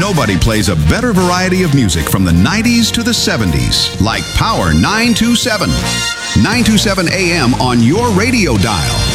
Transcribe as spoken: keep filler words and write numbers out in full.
Nobody plays a better variety of music from the nineties to the seventies, like Power nine two seven. nine two seven A M on your radio dial.